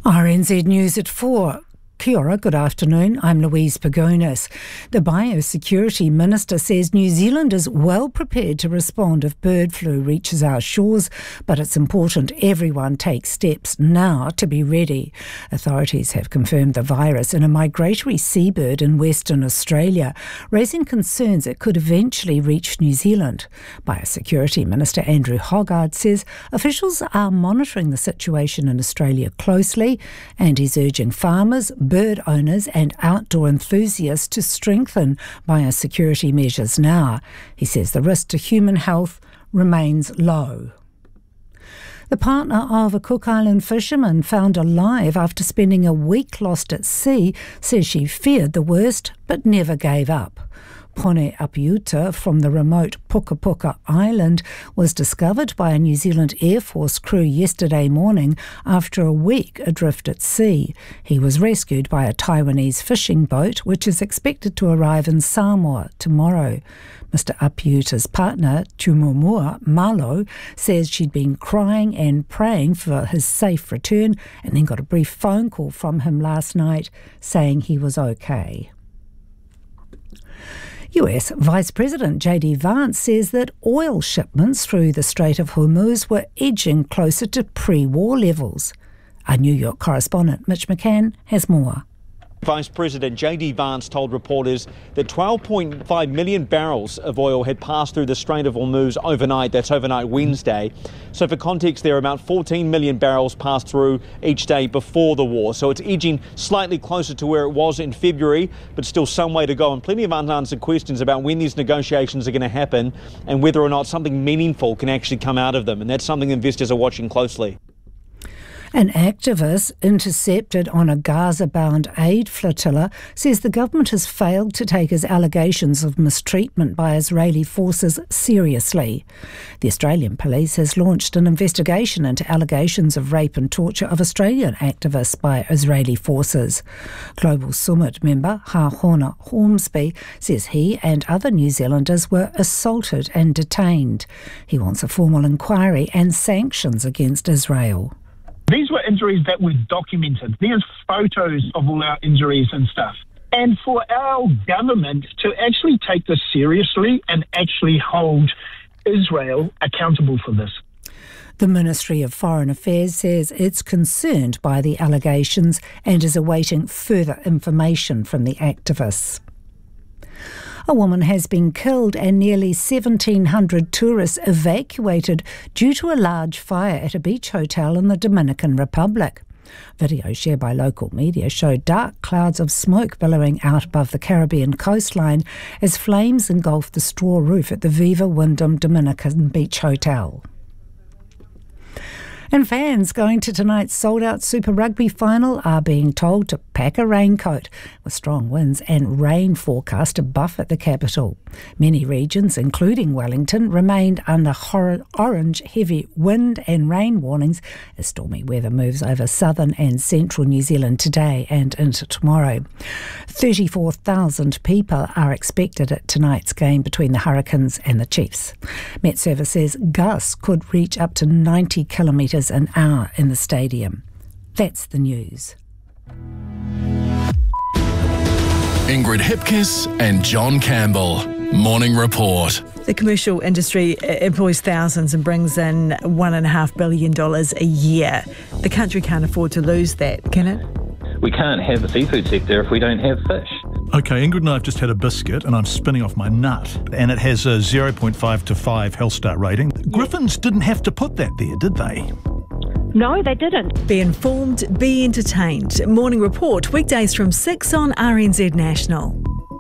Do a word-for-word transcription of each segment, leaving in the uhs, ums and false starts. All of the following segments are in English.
R N Z News at four. Kia ora, good afternoon. I'm Louise Pagonis. The Biosecurity Minister says New Zealand is well prepared to respond if bird flu reaches our shores, but it's important everyone takes steps now to be ready. Authorities have confirmed the virus in a migratory seabird in Western Australia, raising concerns it could eventually reach New Zealand. Biosecurity Minister Andrew Hoggard says officials are monitoring the situation in Australia closely, and he's urging farmers, bird owners and outdoor enthusiasts to strengthen biosecurity measures now. He says the risk to human health remains low. The partner of a Cook Island fisherman found alive after spending a week lost at sea says she feared the worst but never gave up. Pone Apiuta from the remote Puka Puka Island was discovered by a New Zealand Air Force crew yesterday morning after a week adrift at sea. He was rescued by a Taiwanese fishing boat, which is expected to arrive in Samoa tomorrow. Mister Apiuta's partner, Tumumua Malo, says she'd been crying and praying for his safe return and then got a brief phone call from him last night saying he was okay. U S Vice President J D Vance says that oil shipments through the Strait of Hormuz were edging closer to pre-war levels. Our New York correspondent Mitch McCann has more. Vice President J D Vance told reporters that twelve point five million barrels of oil had passed through the Strait of Hormuz overnight. That's overnight Wednesday. So for context, there are about fourteen million barrels passed through each day before the war. So it's edging slightly closer to where it was in February, but still some way to go, and plenty of unanswered questions about when these negotiations are going to happen and whether or not something meaningful can actually come out of them. And that's something investors are watching closely. An activist intercepted on a Gaza-bound aid flotilla says the government has failed to take his allegations of mistreatment by Israeli forces seriously. The Australian police has launched an investigation into allegations of rape and torture of Australian activists by Israeli forces. Global Summit member Hahona Hornsby says he and other New Zealanders were assaulted and detained. He wants a formal inquiry and sanctions against Israel. These were injuries that were documented. There's photos of all our injuries and stuff. And for our government to actually take this seriously and actually hold Israel accountable for this. The Ministry of Foreign Affairs says it's concerned by the allegations and is awaiting further information from the activists. A woman has been killed and nearly seventeen hundred tourists evacuated due to a large fire at a beach hotel in the Dominican Republic. Video shared by local media showed dark clouds of smoke billowing out above the Caribbean coastline as flames engulfed the straw roof at the Viva Wyndham Dominican Beach Hotel. And fans going to tonight's sold-out Super Rugby final are being told to pack a raincoat, with strong winds and rain forecast to buffet the capital. Many regions, including Wellington, remained under orange heavy wind and rain warnings as stormy weather moves over southern and central New Zealand today and into tomorrow. thirty-four thousand people are expected at tonight's game between the Hurricanes and the Chiefs. Met Service says gusts could reach up to ninety kilometres an hour in the stadium. That's the news. Ingrid Hipkiss and John Campbell. Morning Report. The commercial industry employs thousands and brings in one and a half billion dollars a year. The country can't afford to lose that, can it? We can't have a seafood sector if we don't have fish. OK, Ingrid and I have just had a biscuit and I'm spinning off my nut, and it has a zero point five to five Health Star rating. Griffins didn't have to put that there, did they? No, they didn't. Be informed, be entertained. Morning Report, weekdays from six on R N Z National.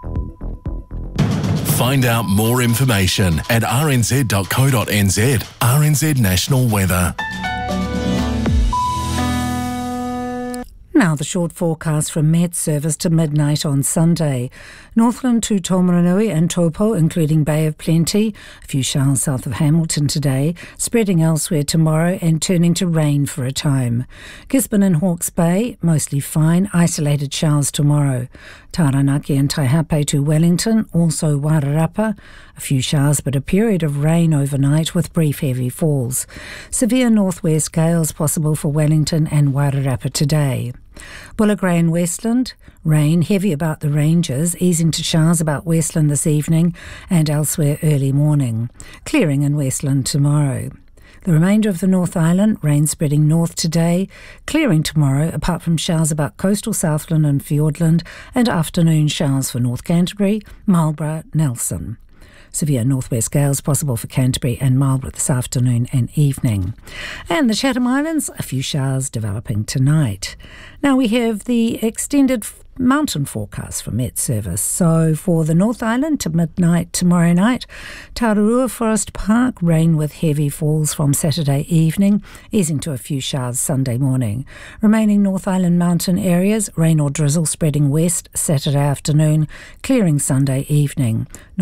Find out more information at r n z dot co dot n z. R N Z National Weather. Now Now the short forecast from Met Service to midnight on Sunday. Northland to Taumarunui and Taupo, including Bay of Plenty. A few showers south of Hamilton today, spreading elsewhere tomorrow and turning to rain for a time. Gisborne and Hawke's Bay, mostly fine, isolated showers tomorrow. Taranaki and Taihape to Wellington, also Wairarapa. A few showers but a period of rain overnight with brief heavy falls. Severe northwest gales possible for Wellington and Wairarapa today. Bullagray and Westland, rain heavy about the ranges, easing to showers about Westland this evening and elsewhere early morning. Clearing in Westland tomorrow. The remainder of the North Island, rain spreading north today, clearing tomorrow, apart from showers about coastal Southland and Fiordland, and afternoon showers for North Canterbury, Marlborough, Nelson. Severe northwest gales possible for Canterbury and Marlborough this afternoon and evening. And the Chatham Islands, a few showers developing tonight. Now we have the extended mountain forecast for Met Service. So for the North Island to midnight tomorrow night, Tararua Forest Park, rain with heavy falls from Saturday evening, easing to a few showers Sunday morning. Remaining North Island mountain areas, rain or drizzle spreading west Saturday afternoon, clearing Sunday evening.